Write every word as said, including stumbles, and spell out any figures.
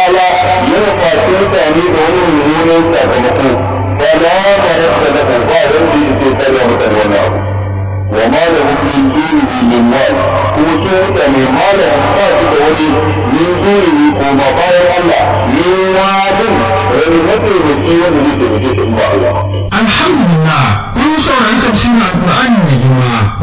ta'ala yana fashi mutane da wani mummunan sakamako ba na marasa da ba wanda yake karya mutane wani abu wa ma da hukun duniya min mal kuma su mutane ma da ba su da wani min duniya ko ma bayan Allah min wadin wani mataimaki wanda zai taimake su ba Allah. Alhamdulillah kun saurari tafsirin Al-Qur'ani mai girma